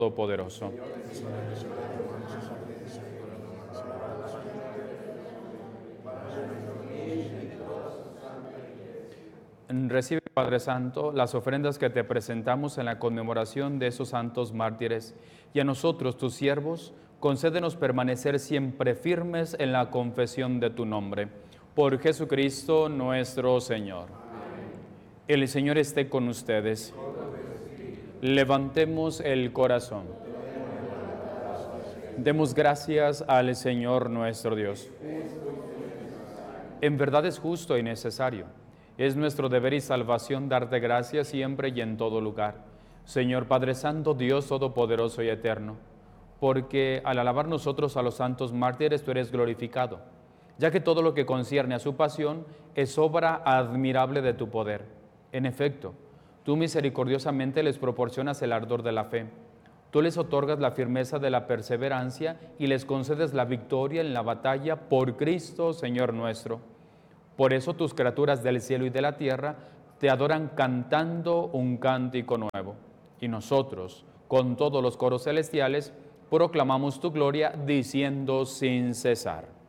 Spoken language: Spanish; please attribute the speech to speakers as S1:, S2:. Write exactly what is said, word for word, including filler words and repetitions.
S1: Todopoderoso. Recibe, Padre Santo, las ofrendas que te presentamos en la conmemoración de esos santos mártires, y a nosotros, tus siervos, concédenos permanecer siempre firmes en la confesión de tu nombre. Por Jesucristo nuestro Señor. El Señor esté con ustedes. Levantemos el corazón. Demos gracias al Señor nuestro Dios. En verdad es justo y necesario. Es nuestro deber y salvación darte gracias siempre y en todo lugar, Señor Padre Santo, Dios Todopoderoso y Eterno, porque al alabar nosotros a los santos mártires, tú eres glorificado, ya que todo lo que concierne a su pasión es obra admirable de tu poder. En efecto, tú misericordiosamente les proporcionas el ardor de la fe, tú les otorgas la firmeza de la perseverancia y les concedes la victoria en la batalla por Cristo, Señor nuestro. Por eso tus criaturas del cielo y de la tierra te adoran cantando un cántico nuevo. Y nosotros, con todos los coros celestiales, proclamamos tu gloria diciendo sin cesar.